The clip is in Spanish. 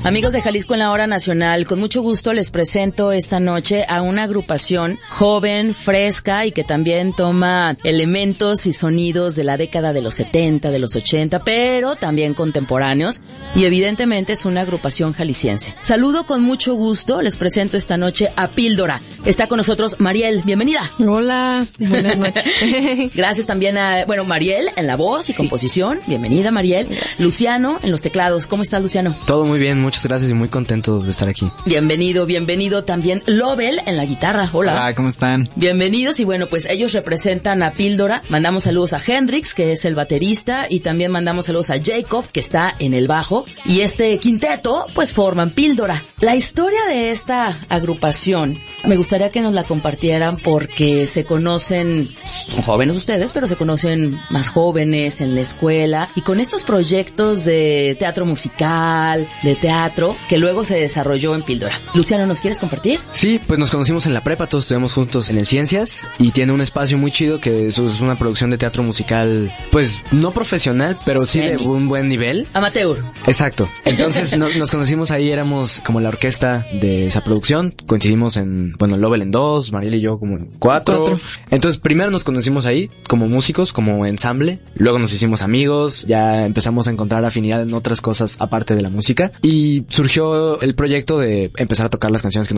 Amigos de Jalisco en la Hora Nacional, con mucho gusto les presento esta noche a una agrupación joven, fresca y que también toma elementos y sonidos de la década de los 70, de los 80, pero también contemporáneos, y evidentemente es una agrupación jalisciense. Saludo con mucho gusto, les presento esta noche a Píldora. Está con nosotros Mariel, bienvenida. Hola, buenas noches. Gracias también a, Mariel en la voz y composición, bienvenida Mariel. Gracias. Luciano en los teclados, ¿cómo estás Luciano? Todo muy bien, muchas gracias y muy contento de estar aquí. Bienvenido también Lobel en la guitarra, hola. Hola, ¿cómo están? Bienvenidos y pues ellos representan a Píldora. Mandamos saludos a Hendrix, que es el baterista, y también mandamos saludos a Jacob, que está en el bajo, y este quinteto pues forman Píldora. La historia de esta agrupación me gustaría que nos la compartieran porque se conocen, son jóvenes ustedes, pero se conocen más jóvenes en la escuela y con estos proyectos de teatro musical, de teatro, que luego se desarrolló en Píldora. Luciano, ¿nos quieres compartir? Sí, pues nos conocimos en la prepa, todos estuvimos juntos en el Ciencias y tiene un espacio muy chido que es una producción de teatro musical, pues no profesional, pero sí de un buen nivel. Amateur. Exacto. Entonces nos conocimos ahí, éramos como la orquesta de esa producción, coincidimos en, Lobel en 2, Mariel y yo como en 4. Entonces primero nos conocimos ahí como músicos, como ensamble, luego nos hicimos amigos, ya empezamos a encontrar afinidad en otras cosas aparte de la música y surgió el proyecto de empezar a tocar las canciones que